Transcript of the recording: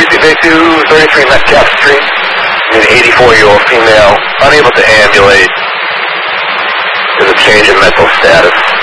repeat day 233 Metcalf Street. An 84-year-old female, unable to ambulate. There's a change in mental status.